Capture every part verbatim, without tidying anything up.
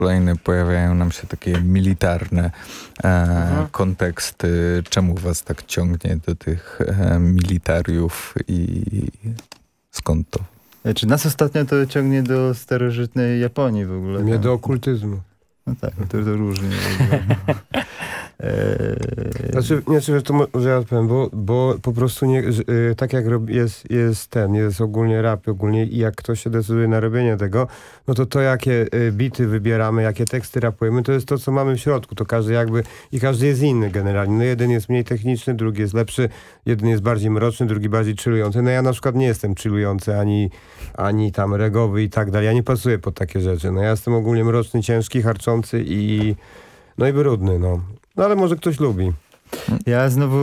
kolejny pojawiają nam się takie militarne e, mhm. konteksty. Czemu was tak ciągnie do tych e, militariów i skąd to? Czy nas ostatnio to ciągnie do starożytnej Japonii w ogóle? Mnie do okultyzmu. No tak, to, to różnie. Eee... Znaczy, nie, czy to może ja odpowiem, bo, bo po prostu nie, y, tak jak rob, jest, jest ten, jest ogólnie rap, ogólnie i jak ktoś się decyduje na robienie tego, no to to jakie y, bity wybieramy, jakie teksty rapujemy, to jest to, co mamy w środku. To każdy jakby, i każdy jest inny generalnie. No jeden jest mniej techniczny, drugi jest lepszy, jeden jest bardziej mroczny, drugi bardziej chillujący. No ja na przykład nie jestem chillujący, ani, ani tam regowy i tak dalej. Ja nie pasuję pod takie rzeczy. No ja jestem ogólnie mroczny, ciężki, harczący i no i brudny, no. No ale może ktoś lubi. Ja znowu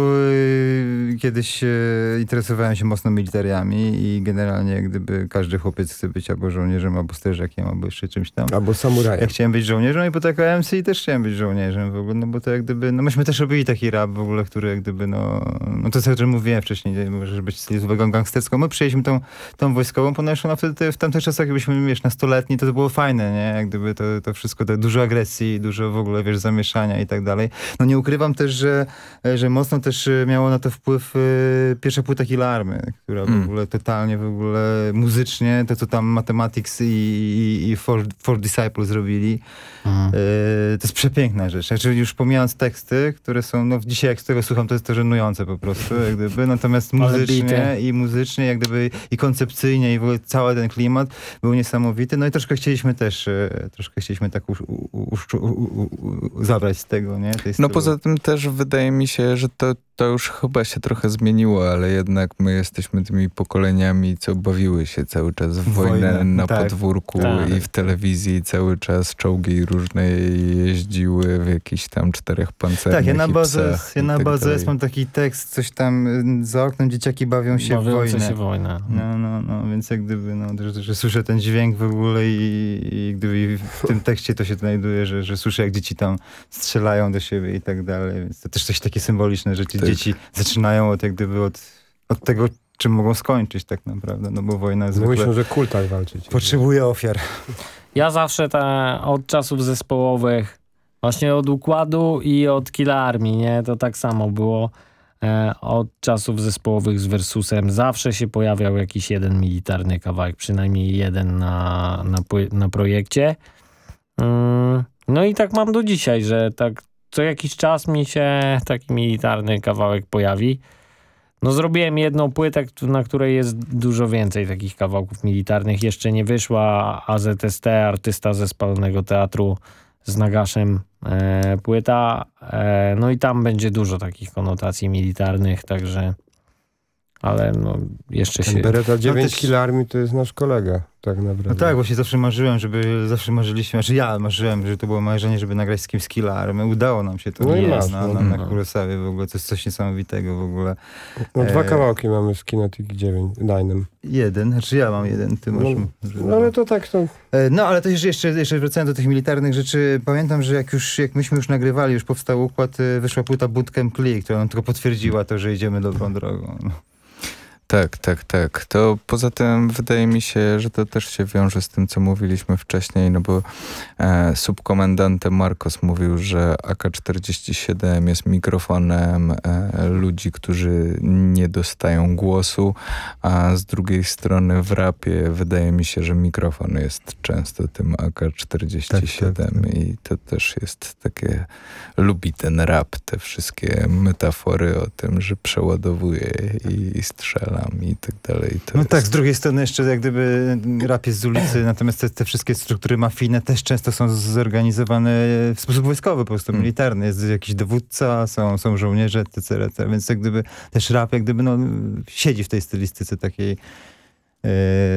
y, kiedyś y, interesowałem się mocno militariami i generalnie jak gdyby każdy chłopiec chce być albo żołnierzem, albo strażakiem, albo jeszcze czymś tam. Albo samurajem. Ja chciałem być żołnierzem i po tak M C też chciałem być żołnierzem w ogóle, no bo to jak gdyby, no myśmy też robili taki rap w ogóle, który jak gdyby, no, no to co o mówiłem wcześniej, może być stylizowego gangsterską. My przyjęliśmy tą, tą wojskową, ponieważ ona wtedy, w tamtych czasach, jakbyśmy, wiesz, nastoletni, to to było fajne, nie? Jak gdyby to, to wszystko, to dużo agresji, dużo w ogóle, wiesz, zamieszania i tak dalej. No nie ukrywam też, że że mocno też miało na to wpływ y, pierwsza płyta Killa Army, która w ogóle totalnie w ogóle muzycznie, to co tam Mathematics i, i, i Four, Four Disciples zrobili, mm. y, to jest przepiękna rzecz. Znaczy już pomijając teksty, które są, no dzisiaj jak z tego słucham, to jest to żenujące po prostu, jak gdyby, natomiast muzycznie i muzycznie, jak gdyby i koncepcyjnie i w ogóle cały ten klimat był niesamowity, no i troszkę chcieliśmy też, y, troszkę chcieliśmy tak u, u, u, u, u, zabrać z tego, nie? Tej no poza tym też wydaje mi się, że to, to już chyba się trochę zmieniło, ale jednak my jesteśmy tymi pokoleniami, co bawiły się cały czas w wojnę, wojnę na tak, podwórku tak. i w telewizji cały czas czołgi różne jeździły w jakichś tam czterech pancernych. Tak, ja na bazę, ja na tak bazę mam taki tekst, coś tam za oknem dzieciaki bawią się Bawiące w wojnę. się wojnę. No, no, no, więc jak gdyby, no, że, że słyszę ten dźwięk w ogóle i, i gdyby w tym tekście to się znajduje, że, że słyszę jak dzieci tam strzelają do siebie i tak dalej, więc to też coś takie symboliczne, że ci tak. dzieci zaczynają od jak gdyby od, od tego, czym mogą skończyć tak naprawdę, no bo wojna zwykle... Myślę, że kultach walczyć. Potrzebuje ofiar. Ja zawsze te, od czasów zespołowych, właśnie od Układu i od Killa Army, nie? To tak samo było. E, od czasów zespołowych z Versusem zawsze się pojawiał jakiś jeden militarny kawałek, przynajmniej jeden na, na, na projekcie. Mm, no i tak mam do dzisiaj, że tak co jakiś czas mi się taki militarny kawałek pojawi. No zrobiłem jedną płytę, na której jest dużo więcej takich kawałków militarnych. Jeszcze nie wyszła A Z S T, artysta ze Spalonego Teatru z Nagaszem e, płyta. E, no i tam będzie dużo takich konotacji militarnych, także... Ale no jeszcze Ten się... Beretta dziewięć no też... Killa Army to jest nasz kolega, tak naprawdę. No tak, właśnie zawsze marzyłem, żeby, zawsze marzyliśmy, znaczy ja marzyłem, że to było marzenie, żeby nagrać z kimś z Killa Army. Udało nam się to no jest, masz, na, no. na, na Kurosawie w ogóle, to jest coś niesamowitego w ogóle. No dwa e... kawałki mamy z Kinetic dziewięć, Dynem. Jeden, znaczy ja mam jeden, ty masz... No, no ale to tak to... E, no ale to jeszcze, jeszcze wracając do tych militarnych rzeczy, pamiętam, że jak już, jak myśmy już nagrywali, już powstał układ, wyszła płyta Bootcamp Klee, która nam tylko potwierdziła to, że idziemy dobrą drogą. No. Tak, tak, tak. To poza tym wydaje mi się, że to też się wiąże z tym, co mówiliśmy wcześniej, no bo e, subkomendante Marcos mówił, że A K czterdzieści siedem jest mikrofonem e, ludzi, którzy nie dostają głosu, a z drugiej strony w rapie wydaje mi się, że mikrofon jest często tym A K czterdzieści siedem tak, tak, tak. i to też jest takie, lubi ten rap, te wszystkie metafory o tym, że przeładowuje i, i strzela i tak dalej. To no jest... tak, z drugiej strony jeszcze jak gdyby rap jest z ulicy, natomiast te, te wszystkie struktury mafijne też często są zorganizowane w sposób wojskowy, po prostu militarny. Jest jakiś dowódca, są, są żołnierze, et cetera et cetera. Więc jak gdyby też rap jak gdyby no, siedzi w tej stylistyce takiej Yy,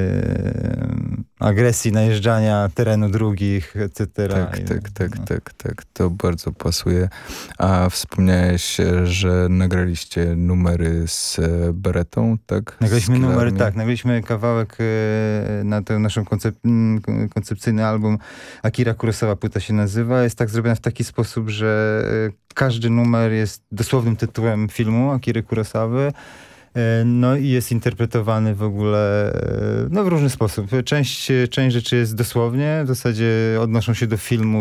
agresji, najeżdżania terenu drugich, et cetera. Tak, tak, tak, no. tak, tak. To bardzo pasuje. A wspomniałeś, że nagraliście numery z Berettą, tak? Nagraliśmy numery, tak. Nagraliśmy kawałek na ten naszą koncep koncepcyjny album Akira Kurosawa, płyta się nazywa. Jest tak zrobiona w taki sposób, że każdy numer jest dosłownym tytułem filmu Akiry Kurosawy. E, No i jest interpretowany w ogóle e, no, w różny sposób. Część, część rzeczy jest dosłownie, w zasadzie odnoszą się do filmu